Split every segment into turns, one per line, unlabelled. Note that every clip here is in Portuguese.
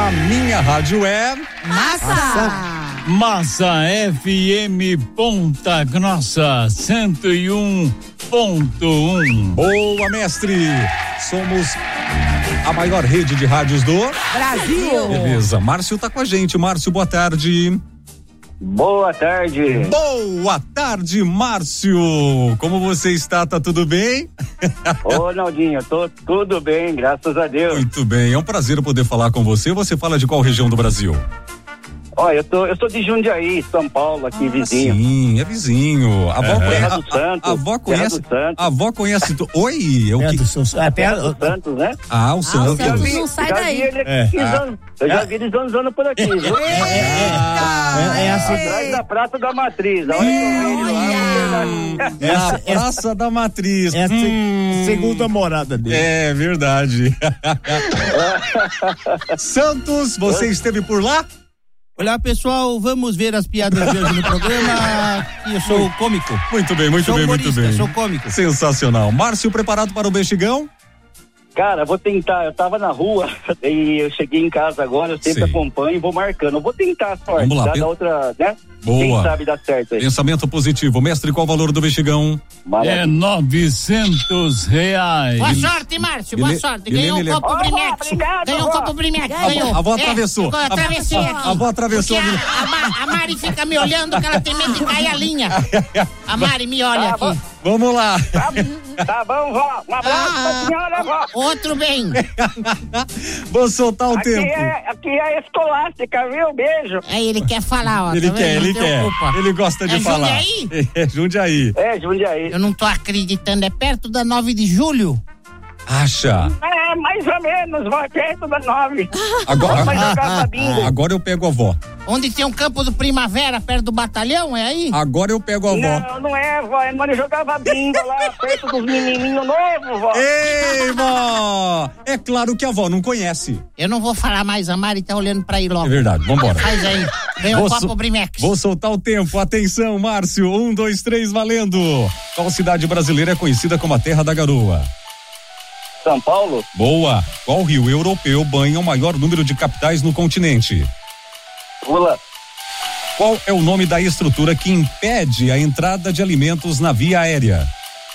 A minha rádio é
Massa FM Ponta Grossa 101.1.
Boa, mestre. Somos a maior rede de rádios do
Brasil.
Beleza, Márcio tá com a gente. Márcio, boa tarde.
Boa tarde.
Boa tarde, Márcio. Como você está? Tá tudo bem?
Ô, Naldinho, tô tudo bem, graças a Deus.
Muito bem, é um prazer poder falar com você. Você fala de qual região do Brasil?
Ó, eu sou de Jundiaí, São Paulo, aqui vizinho.
Sim, é vizinho. A avó
Terra do Santos.
a avó conhece. A avó conhece. Oi, eu
Terra
que.
do
Santos, né?
Ah, o Santos.
O Santos não sai daí.
Eu já vi ele zanzando por aqui, viu?
É assim.
Atrás da Praça da Matriz. A hora que eu vi ele lá,
É a Praça da Matriz.
É a segunda morada dele.
É verdade. Santos, você esteve por lá?
Olá, pessoal, vamos ver as piadas de hoje no programa. Eu sou cômico.
Muito bem, muito bem, muito bem.
Sou cômico.
Sensacional. Márcio, preparado para o Bexigão?
Cara, vou tentar. Eu tava na rua e eu cheguei em casa agora, eu sempre acompanho e vou marcando. Eu vou tentar a sorte.
Vamos lá.
Da outra, né?
Boa.
Quem sabe dar certo aí.
Pensamento positivo. Mestre, qual o valor do Bexigão?
É R$900.
Boa sorte, Márcio, boa sorte. Ganhou um copo Brimex. Ganhou um copo Brimex.
A avó atravessou.
Atravessei aqui.
A avó atravessou.
A Mari fica me olhando que ela tem medo de cair a linha. A Mari me olha aqui.
Vamos lá.
Tá bom, vó. Um abraço pra senhora, vó.
Outro bem.
Vou soltar o tempo.
Aqui é escolástica, viu? Beijo.
Aí ele quer falar, ó.
Ele
tá
quer,
vendo?
ele quer. Ele gosta de falar.
Jundiaí?
É Jundiaí.
É, Jundiaí.
Eu não tô acreditando, é perto da 9 de julho?
Acha?
É, mais ou menos, vai perto da 9.
Agora eu pego a avó.
Onde tem um campo do Primavera, perto do batalhão, é aí?
Agora eu pego a avó.
Não é, vó, é quando eu jogava bingo lá, perto dos menininhos novos, vó.
Ei, vó! É claro que a avó não conhece.
Eu não vou falar mais, a Mari tá olhando pra ir logo.
É verdade, vambora.
Faz aí, ganha um copo Brimex.
Vou soltar o tempo, atenção, Márcio, 1, 2, 3, valendo. Qual cidade brasileira é conhecida como a Terra da Garoa?
São Paulo?
Boa. Qual rio europeu banha o maior número de capitais no continente?
Pula.
Qual é o nome da estrutura que impede a entrada de alimentos na via aérea?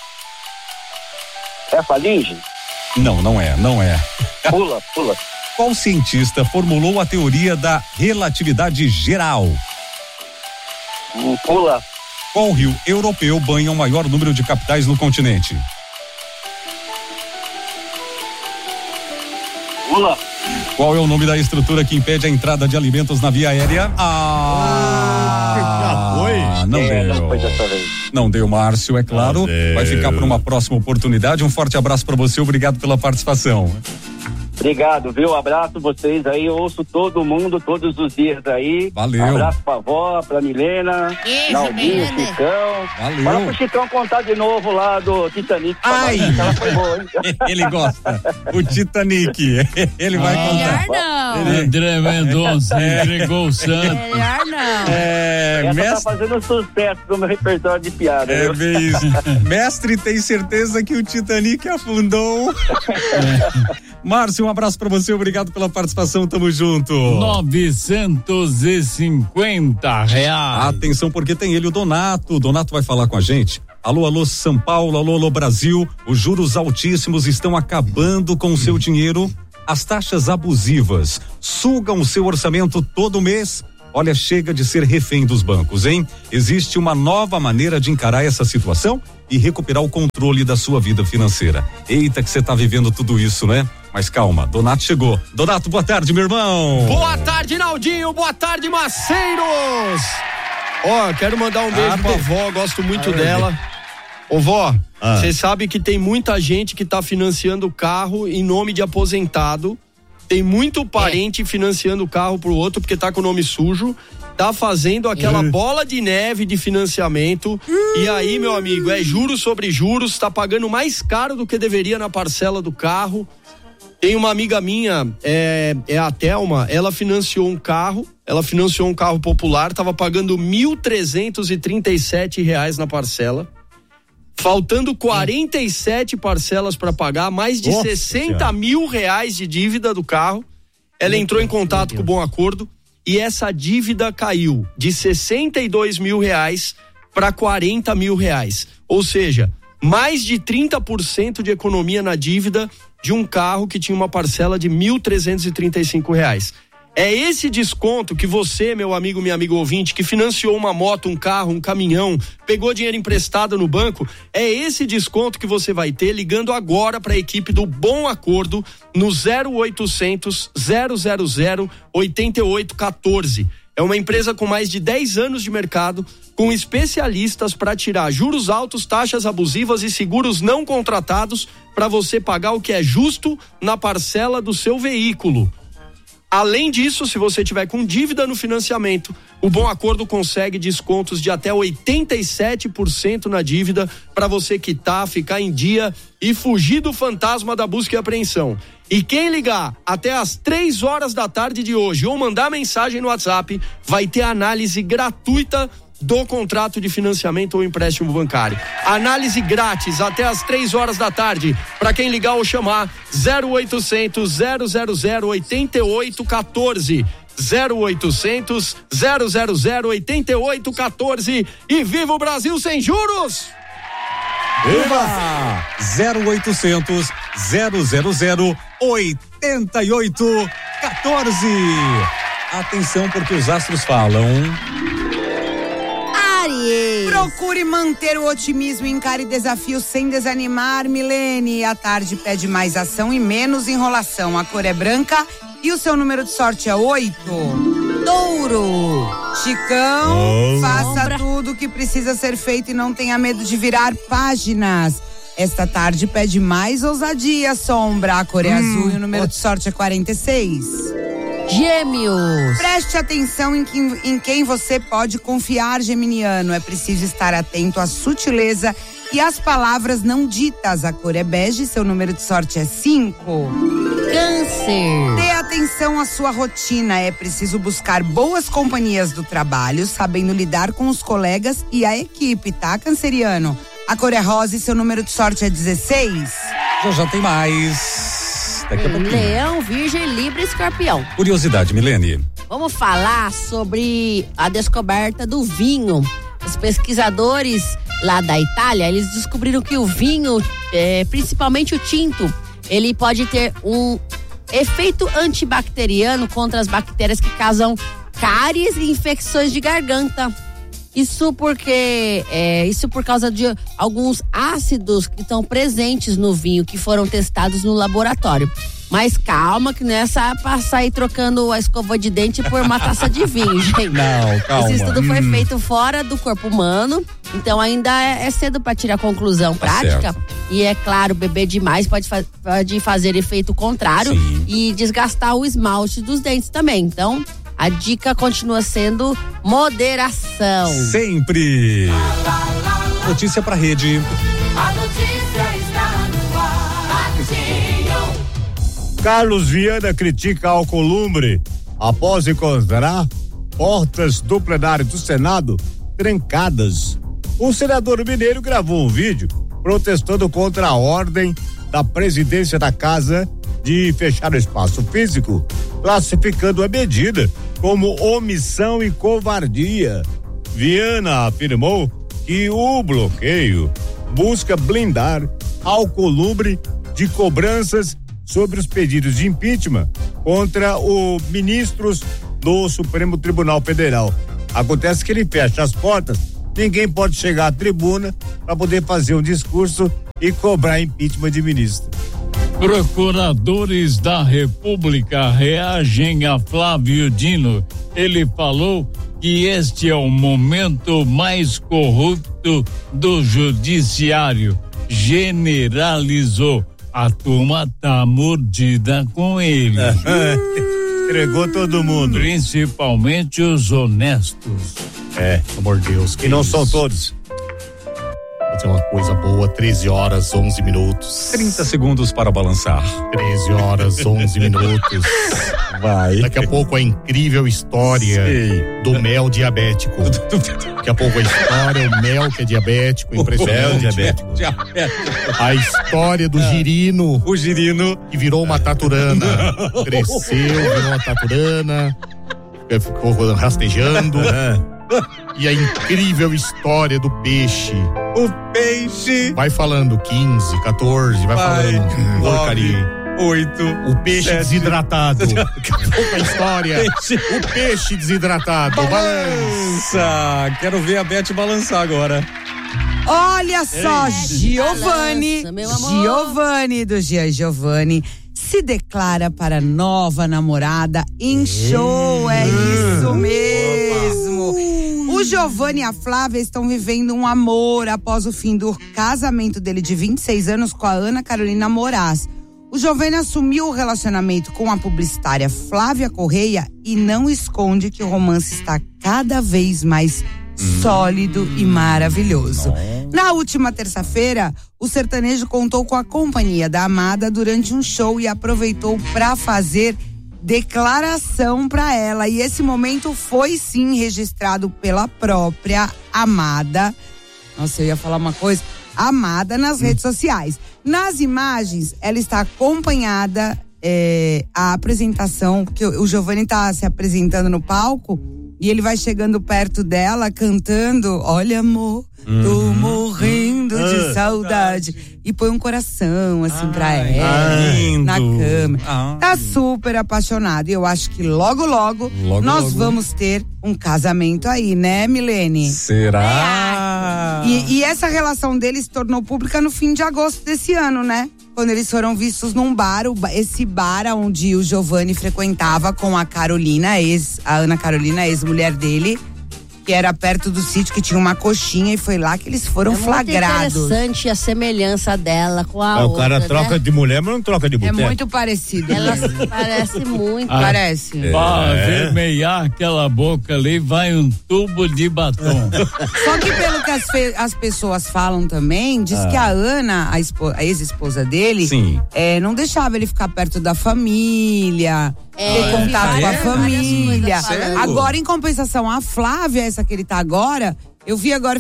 É falinge?
Não é.
Pula.
Qual cientista formulou a teoria da relatividade geral?
Pula.
Qual rio europeu banha o maior número de capitais no continente?
Pula.
Qual é o nome da estrutura que impede a entrada de alimentos na via aérea? Não deu.
Não foi dessa vez.
Não deu, Márcio, é claro. Vai ficar para uma próxima oportunidade. Um forte abraço para você, obrigado pela participação.
Obrigado, viu? Abraço vocês aí, eu ouço todo mundo todos os dias aí.
Valeu.
Abraço pra avó, pra Milena, Naldinho, Chicão.
Valeu.
Fala pro Chicão contar de novo lá do Titanic.
Ai!
Ela foi boa, hein?
Ele gosta. O Titanic. Ele vai contar.
Melhor não.
André Mendonça entregou o santo.
Melhor não.
Essa tá fazendo sucesso no meu repertório de piada.
É bem isso. Mestre, tem certeza que o Titanic afundou? Márcio, um abraço pra você, obrigado pela participação, tamo junto.
R$950.
Atenção, porque tem ele, o Donato. Donato vai falar com a gente. Alô, São Paulo, alô, Brasil. Os juros altíssimos estão acabando com o seu dinheiro. As taxas abusivas sugam o seu orçamento todo mês. Olha, chega de ser refém dos bancos, hein? Existe uma nova maneira de encarar essa situação e recuperar o controle da sua vida financeira. Eita, que você tá vivendo tudo isso, né? Mas calma, Donato chegou. Donato, boa tarde, meu irmão.
Boa tarde, Naldinho. Boa tarde, Maceiros. Quero mandar um beijo pra vó, gosto muito dela. Ô, vó, você sabe que tem muita gente que tá financiando o carro em nome de aposentado. Tem muito parente financiando o carro pro outro porque tá com o nome sujo. Tá fazendo aquela bola de neve de financiamento. E aí, meu amigo, é juros sobre juros. Tá pagando mais caro do que deveria na parcela do carro. Tem uma amiga minha, é a Thelma, ela financiou um carro popular, tava pagando R$1.337 na parcela. Faltando 47 parcelas para pagar, mais de R$60 mil de dívida do carro. ela entrou em contato com o Bom Acordo e essa dívida caiu de R$62 mil para R$40 mil. Ou seja, mais de 30% de economia na dívida de um carro que tinha uma parcela de R$1.335. É esse desconto que você, meu amigo, minha amiga ouvinte, que financiou uma moto, um carro, um caminhão, pegou dinheiro emprestado no banco, é esse desconto que você vai ter ligando agora para a equipe do Bom Acordo no 0800 000 8814. É uma empresa com mais de 10 anos de mercado, com especialistas para tirar juros altos, taxas abusivas e seguros não contratados para você pagar o que é justo na parcela do seu veículo. Além disso, se você tiver com dívida no financiamento, o Bom Acordo consegue descontos de até 87% na dívida para você quitar, ficar em dia e fugir do fantasma da busca e apreensão. E quem ligar até às 3 horas da tarde de hoje ou mandar mensagem no WhatsApp, vai ter análise gratuita do contrato de financiamento ou empréstimo bancário. Análise grátis até às 3 horas da tarde para quem ligar ou chamar 0800 000 8814. 0800 000 8814 e viva o Brasil sem juros!
Viva! 0800 000 8814. Atenção porque os astros falam.
Procure manter o otimismo e encare desafios sem desanimar, Milene. A tarde pede mais ação e menos enrolação. A cor é branca e o seu número de sorte é 8. Touro. Chicão, faça tudo o que precisa ser feito e não tenha medo de virar páginas. Esta tarde pede mais ousadia, Sombra. A cor é azul e o número de sorte é 46.
Gêmeos.
Preste atenção em quem você pode confiar, geminiano. É preciso estar atento à sutileza e às palavras não ditas. A cor é bege, seu número de sorte é 5.
Câncer.
Dê atenção à sua rotina. É preciso buscar boas companhias do trabalho, sabendo lidar com os colegas e a equipe, tá, canceriano? A cor é rosa e seu número de sorte é 16.
Já tem mais. Daqui a pouquinho.
Leão, Virgem, Libra e Escorpião.
Curiosidade, Milene.
Vamos falar sobre a descoberta do vinho. Os pesquisadores lá da Itália, eles descobriram que o vinho, principalmente o tinto, ele pode ter um efeito antibacteriano contra as bactérias que causam cáries e infecções de garganta. Isso por causa de alguns ácidos que estão presentes no vinho, que foram testados no laboratório. Mas calma, que não é pra sair trocando a escova de dente por uma taça de vinho, gente.
Não, calma.
Esse estudo foi feito fora do corpo humano, então ainda é cedo para tirar conclusão prática.
Certo.
E é claro, beber demais pode fazer efeito contrário.
Sim.
E desgastar o esmalte dos dentes também. Então, a dica continua sendo moderação.
Sempre. Notícia pra rede.
A notícia está no ar.
Carlos Viana critica Alcolumbre após encontrar portas do plenário do Senado trancadas. O senador mineiro gravou um vídeo protestando contra a ordem da presidência da casa de fechar o espaço físico, classificando a medida como omissão e covardia. Viana afirmou que o bloqueio busca blindar Alcolumbre de cobranças sobre os pedidos de impeachment contra os ministros do Supremo Tribunal Federal. Acontece que ele fecha as portas, ninguém pode chegar à tribuna para poder fazer um discurso e cobrar impeachment de ministro.
Procuradores da República reagem a Flávio Dino. Ele falou que este é o momento mais corrupto do judiciário. Generalizou. A turma tá mordida com ele.
Entregou todo mundo.
Principalmente os honestos.
Pelo amor de Deus. Que não são todos.
fazer uma coisa boa, 13 horas, 11 minutos.
30 segundos para balançar.
13 horas, 11 minutos.
Vai.
Daqui a pouco a incrível história do mel diabético. Daqui a pouco a história, o mel que é diabético, impressionante.
Mel diabético.
A história do girino.
O girino.
Que virou uma taturana. Cresceu, virou uma taturana. Ficou rastejando. E a incrível história do peixe.
O peixe.
Vai falando 15, 14, vai falando.
8.
O peixe
7.
Desidratado. Daqui a pouco a história. O peixe desidratado.
Balança. Quero ver a Beth balançar agora.
Olha só, Giovanni.
Balança, meu amor.
Giovanni do Gia Giovanni se declara para nova namorada em show. É isso mesmo. O Giovanni e a Flávia estão vivendo um amor após o fim do casamento dele de 26 anos com a Ana Carolina Moraes. O Giovanni assumiu o relacionamento com a publicitária Flávia Correia e não esconde que o romance está cada vez mais sólido e maravilhoso. Na última terça-feira, o sertanejo contou com a companhia da amada durante um show e aproveitou para fazer declaração para ela. E esse momento foi sim registrado pela própria amada. Nossa, eu ia falar uma coisa. Amada nas redes sociais. Nas imagens, ela está acompanhada a apresentação, porque o Giovanni está se apresentando no palco e ele vai chegando perto dela, cantando, olha amor, tô morrendo de saudade. E põe um coração assim pra ela, na câmera. Tá super apaixonado e eu acho que logo nós vamos ter um casamento aí, né, Milene?
Será?
E essa relação deles se tornou pública no fim de agosto desse ano, né? Quando eles foram vistos num bar, esse bar onde o Giovanni frequentava com a Carolina, a Ana Carolina, ex-mulher dele, que era perto do sítio, que tinha uma coxinha, e foi lá que eles foram flagrados.
É muito interessante a semelhança dela com a outra,
o cara troca de mulher, mas não troca de boteco.
É muito parecido.
Ela parece muito.
Parece.
Pra avermelhar aquela boca ali, vai um tubo de batom.
Só que pelo que as pessoas falam também, diz que a Ana, a ex-esposa dele, não deixava ele ficar perto da família, ter contato com a família. Agora, em compensação, a Flávia, essa que ele tá agora, eu vi agora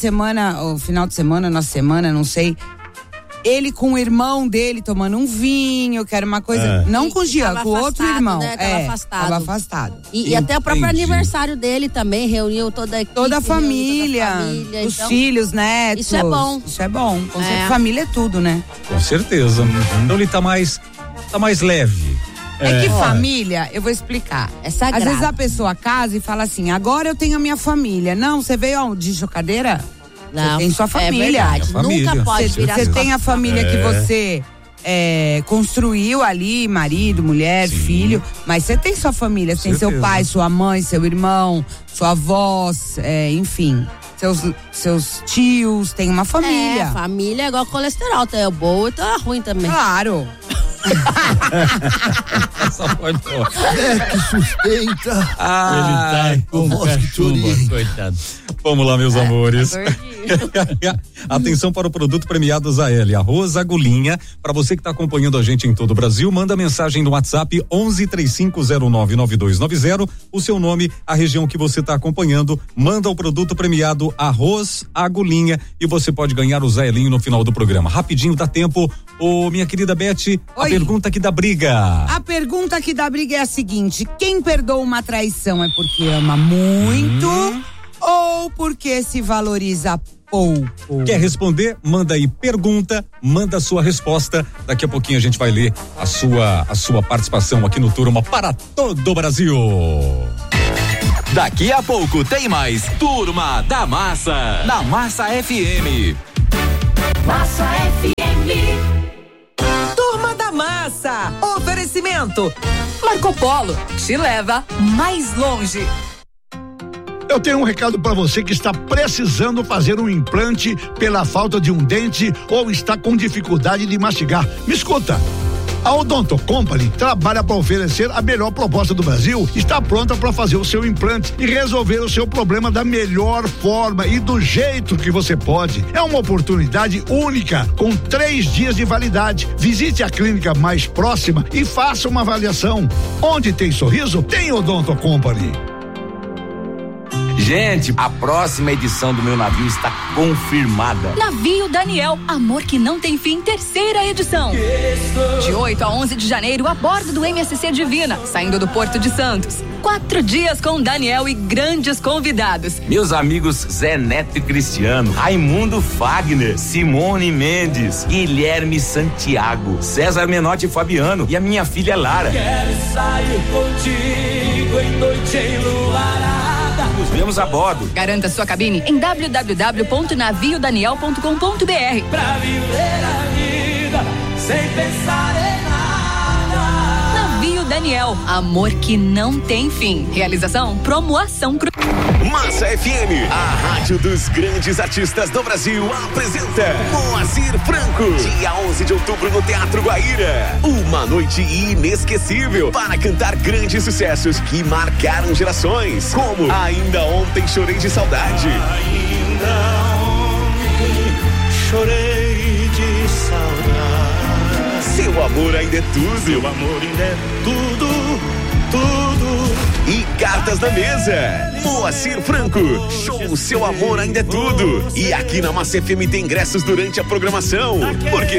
na semana, não sei, ele com o irmão dele tomando um vinho, que era uma coisa, não com o Jean, com o outro irmão.
Né?
Tava afastado.
E até o próprio aniversário dele também, reuniu toda a equipe.
Toda a família, os filhos, netos.
Isso é bom.
Isso é bom. Família é tudo, né?
Com certeza. Então ele tá mais leve.
É que família, eu vou explicar.
É sagrado.
Às vezes a pessoa casa e fala assim, agora eu tenho a minha família. Não, você veio de chocadeira?
Não,
você tem sua família.
É verdade. Nunca pode virar.
Você tem a família que você construiu ali, marido, mulher, filho, mas você tem sua família, você tem seu pai, sua mãe, seu irmão, sua avó, enfim. Seus tios, tem uma família.
Família é igual colesterol, tem o bom e tem o ruim também.
Claro.
Essa foi boa.
Que sustenta.
Ele tá com cachuva, coitado.
Vamos lá, meus amores. Atenção para o produto premiado Zael, arroz agulhinha. Para você que está acompanhando a gente em todo o Brasil, manda mensagem no WhatsApp 1135099290, o seu nome, a região que você está acompanhando, manda o produto premiado arroz agulhinha e você pode ganhar o Zaelinho no final do programa. Rapidinho, dá tempo. Minha querida Beth, a pergunta que dá briga.
A pergunta que dá briga é a seguinte: quem perdoa uma traição é porque ama muito ou porque se valoriza pouco?
Quer responder? Manda aí pergunta, manda a sua resposta. Daqui a pouquinho a gente vai ler a sua participação aqui no Turma para todo o Brasil.
Daqui a pouco tem mais Turma da Massa, na Massa FM.
Massa FM.
Turma da Massa. Oferecimento. Marco Polo te leva mais longe.
Eu tenho um recado para você que está precisando fazer um implante pela falta de um dente ou está com dificuldade de mastigar. Me escuta. A Odonto Company trabalha para oferecer a melhor proposta do Brasil, está pronta para fazer o seu implante e resolver o seu problema da melhor forma e do jeito que você pode. É uma oportunidade única, com 3 dias de validade. Visite a clínica mais próxima e faça uma avaliação. Onde tem sorriso, tem Odonto Company.
Gente, a próxima edição do meu navio está confirmada.
Navio Daniel, amor que não tem fim, 3ª edição. De 8 a 11 de janeiro, a bordo do MSC Divina, saindo do Porto de Santos. 4 dias com Daniel e grandes convidados.
Meus amigos Zé Neto e Cristiano, Raimundo Fagner, Simone Mendes, Guilherme Santiago, César Menotti e Fabiano e a minha filha Lara.
Quero sair contigo em noite enluarada.
Nos vemos a bordo.
Garanta sua cabine em www.naviodaniel.com.br.
Pra viver a vida sem pensar em nada.
Navio Daniel, amor que não tem fim. Realização Promoação
Massa FM, a rádio dos grandes artistas do Brasil, apresenta Moacir Franco. Dia 11 de outubro no Teatro Guaíra. Uma noite inesquecível para cantar grandes sucessos que marcaram gerações, como Ainda Ontem Chorei de Saudade.
Ainda ontem chorei de saudade.
Seu Amor Ainda é Tudo.
Seu amor ainda é tudo, tudo.
E Cartas na Mesa. Moacir Franco, show Seu Amor Ainda é Tudo. E aqui na Massa FM tem ingressos durante a programação. Porque